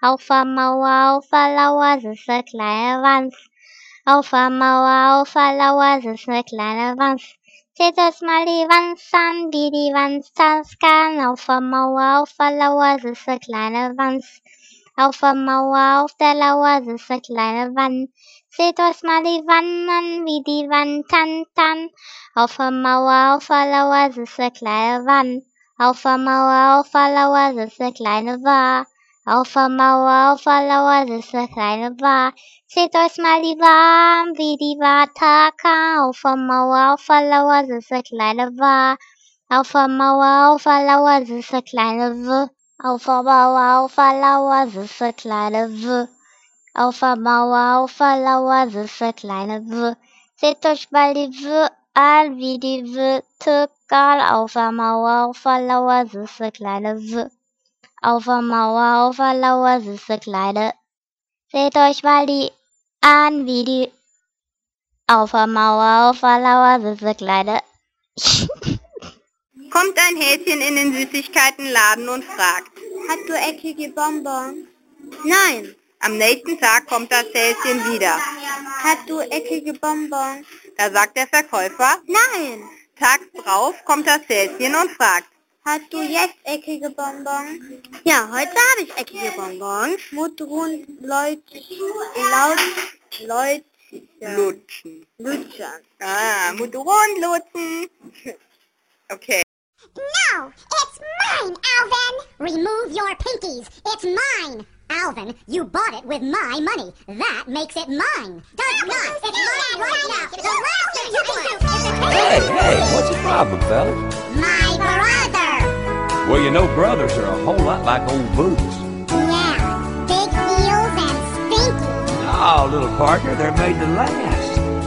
Auf der Mauer, auf der Lauer sitzt ne kleine Wanz. Auf der Mauer, auf der Lauer sitzt ne kleine Wanz. Seht euch mal die Wanz an, wie die Wanz tanzen kann. Auf der Mauer, auf der Lauer sitzt ne kleine Wanz. Auf der Mauer, auf der Lauer sitzt ne kleine Wann. Seht euch mal die Wann an, wie die Wann tanzen. Auf der Mauer, auf der Lauer sitzt ne kleine Wann. Auf der Mauer, auf der Lauer sitzt ne kleine Wa. Auf der Mauer, auf der Lauer sitzt ne kleine Wa. Seht euch mal die Wa, wie die Wa takan. Auf der Mauer, auf der Lauer sitzt ne kleine Wa. Auf der Mauer, auf der Lauer sitzt ne kleine W. Auf der Mauer, auf der Lauer sitzt ne kleine W. Auf der Mauer, auf der Lauer sitzt ne kleine W. Seht euch mal die W an, wie die W takan. Auf der Mauer, auf der Lauer sitzt ne kleine W. Auf der Mauer, auf der Lauer sitzt ne kleine. Seht euch mal die an, wie die. Auf der Mauer, auf der Lauer sitzt ne kleine. Kommt ein Häschen in den Süßigkeitenladen und fragt: Hast du eckige Bonbons? Nein. Am nächsten Tag kommt das Häschen wieder. Hast du eckige Bonbons? Da sagt der Verkäufer: Nein. Tags drauf kommt das Häschen und fragt: Hast du jetzt eckige Bonbons? Ja, heute habe ich eckige Bonbons. Mundrund, Lutschen. Lutschen. Mundrund lutschen. Okay. No, it's mine, Alvin! Remove your pinkies. It's mine. Alvin, you bought it with my money. That makes it mine. Does not. It's mine right now. The last thing you can do is to Hey, what's the problem, fellas? my brother. Well, you know brothers are a whole lot like old boots. Yeah, big heels and stinky. Oh, little partner, they're made to last.